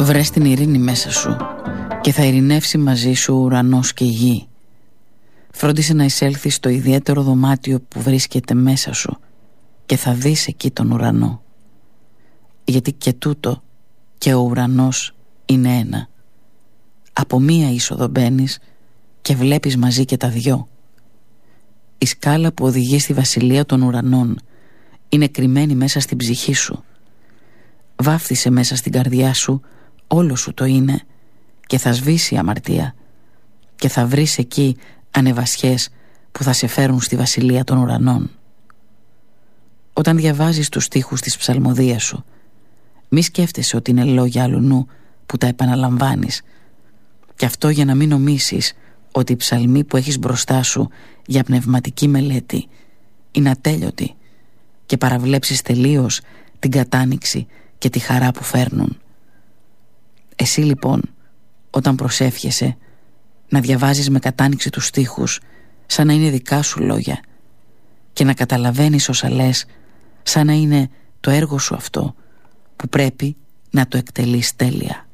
Βρες την ειρήνη μέσα σου και θα ειρηνεύσει μαζί σου ο ουρανός και η γη. Φρόντισε να εισέλθεις στο ιδιαίτερο δωμάτιο που βρίσκεται μέσα σου και θα δεις εκεί τον ουρανό. Γιατί και τούτο και ο ουρανός είναι ένα. Από μία είσοδο μπαίνεις και βλέπεις μαζί και τα δυο. Η σκάλα που οδηγεί στη βασιλεία των ουρανών είναι κρυμμένη μέσα στην ψυχή σου. Βάφτισε μέσα στην καρδιά σου όλο σου το είναι και θα σβήσει η αμαρτία και θα βρεις εκεί ανεβασιές που θα σε φέρουν στη βασιλεία των ουρανών. Όταν διαβάζεις τους στίχους της ψαλμοδίας σου, μη σκέφτεσαι ότι είναι λόγια αλουνού που τα επαναλαμβάνεις, και αυτό για να μην νομίσεις ότι οι ψαλμοί που έχεις μπροστά σου για πνευματική μελέτη είναι ατέλειωτοι και παραβλέψεις τελείως την κατάνοιξη και τη χαρά που φέρνουν. Εσύ λοιπόν, όταν προσεύχεσαι, να διαβάζεις με κατάνοιξη τους στίχους σαν να είναι δικά σου λόγια και να καταλαβαίνεις όσα λες σαν να είναι το έργο σου αυτό που πρέπει να το εκτελείς τέλεια.